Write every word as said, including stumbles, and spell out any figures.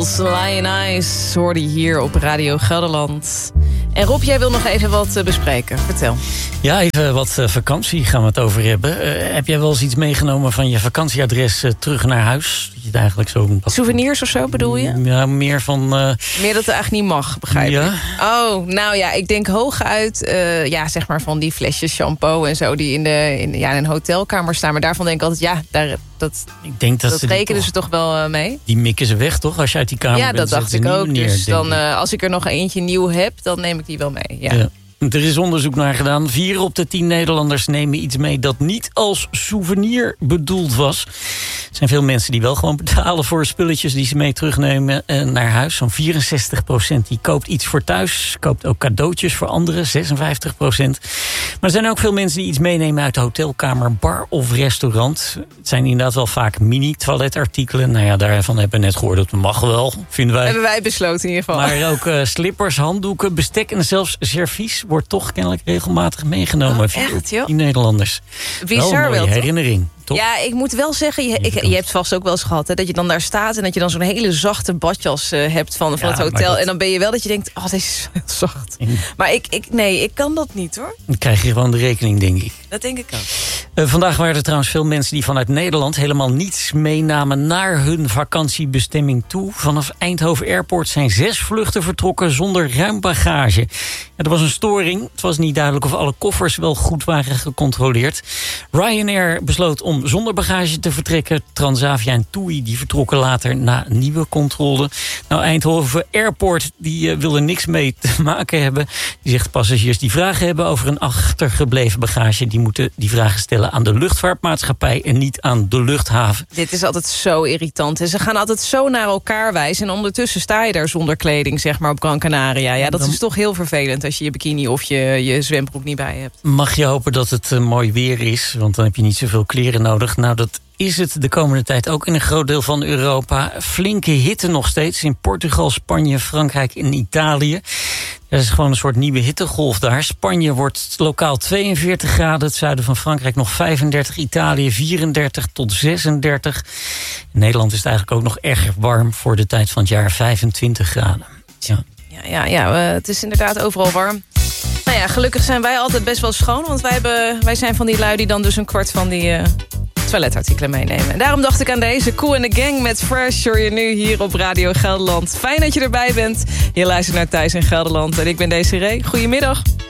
Beatles, Lion Eyes, hoorde je hier op Radio Gelderland. En Rob, jij wil nog even wat uh, bespreken. Vertel. Ja, even wat uh, vakantie gaan we het over hebben. Uh, heb jij wel eens iets meegenomen van je vakantieadres uh, terug naar huis? Dat je het eigenlijk zo... Souvenirs of zo bedoel je? Ja, meer van... Uh... Meer dat het eigenlijk niet mag, begrijp ja? ik. Oh, nou ja, ik denk hooguit... Uh, ja, zeg maar van die flesjes shampoo en zo... die in, de, in, ja, in een hotelkamer staan. Maar daarvan denk ik altijd, ja, daar, dat, ik denk dat, dat ze rekenen toch, ze toch wel uh, mee. Die mikken ze weg, toch? Als je uit die kamer ja, bent. Ja, dat dacht ik ook. Neer, dus dan, uh, ik. als ik er nog eentje nieuw heb, dan neem ik die wel mee. Ja. Ja. Er is onderzoek naar gedaan. Vier op de tien Nederlanders nemen iets mee dat niet als souvenir bedoeld was. Er zijn veel mensen die wel gewoon betalen voor spulletjes die ze mee terugnemen eh, naar huis. Zo'n vierenzestig procent die koopt iets voor thuis. Koopt ook cadeautjes voor anderen, zesenvijftig procent. Maar er zijn ook veel mensen die iets meenemen uit de hotelkamer, bar of restaurant. Het zijn inderdaad wel vaak mini-toiletartikelen. Nou ja, daarvan hebben we net gehoord dat mag wel, vinden wij. Hebben wij besloten in ieder geval. Maar ook uh, slippers, handdoeken, bestek en zelfs servies wordt toch kennelijk regelmatig meegenomen. Oh, echt, joh? Die Nederlanders. Bizar wel een mooie wel, herinnering. Top. Ja, ik moet wel zeggen, je, ik, je hebt vast ook wel eens gehad... Hè, dat je dan daar staat en dat je dan zo'n hele zachte badjas uh, hebt van, van ja, het hotel. Dat... En dan ben je wel dat je denkt, oh, deze is heel zacht. Ja. Maar ik, ik, nee, ik kan dat niet, hoor. Dan krijg je gewoon de rekening, denk ik. Dat denk ik ook. Uh, vandaag waren er trouwens veel mensen die vanuit Nederland... helemaal niets meenamen naar hun vakantiebestemming toe. Vanaf Eindhoven Airport zijn zes vluchten vertrokken zonder ruim bagage. Ja, er was een storing. Het was niet duidelijk of alle koffers wel goed waren gecontroleerd. Ryanair besloot om zonder bagage te vertrekken. Transavia en TUI die vertrokken later na nieuwe controle. Nou, Eindhoven Airport die uh, wil er niks mee te maken hebben. Die zegt passagiers die vragen hebben over een achtergebleven bagage... die moeten die vragen stellen aan de luchtvaartmaatschappij... en niet aan de luchthaven. Dit is altijd zo irritant. En ze gaan altijd zo naar elkaar wijzen. En ondertussen sta je daar zonder kleding, zeg maar, op Gran Canaria. Ja, dat Dan... is toch heel vervelend als je je bikini of je, je zwembroek niet bij hebt. Mag je hopen dat het uh, mooi weer is, want dan heb je niet zoveel kleren nodig. Nou, dat is het de komende tijd ook in een groot deel van Europa. Flinke hitte nog steeds in Portugal, Spanje, Frankrijk en Italië. Er is gewoon een soort nieuwe hittegolf daar. Spanje wordt lokaal tweeënveertig graden. Het zuiden van Frankrijk nog vijfendertig. Italië vierendertig tot zesendertig. In Nederland is het eigenlijk ook nog erg warm voor de tijd van het jaar. vijfentwintig graden. Ja, ja, ja, ja uh, het is inderdaad overal warm. Nou ja, gelukkig zijn wij altijd best wel schoon. Want wij, hebben, wij zijn van die lui die dan dus een kwart van die... Uh... toiletartikelen meenemen. En daarom dacht ik aan deze Kool and the Gang met Fresh. Hoor je nu hier op Radio Gelderland. Fijn dat je erbij bent. Je luistert naar Thuis in Gelderland. En ik ben Desiree. Goedemiddag.